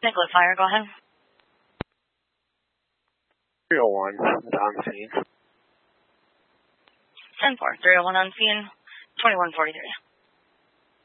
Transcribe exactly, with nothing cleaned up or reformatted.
Nicholas Fire, go ahead. three oh one, on scene. ten four, three oh one on scene, twenty-one forty-three.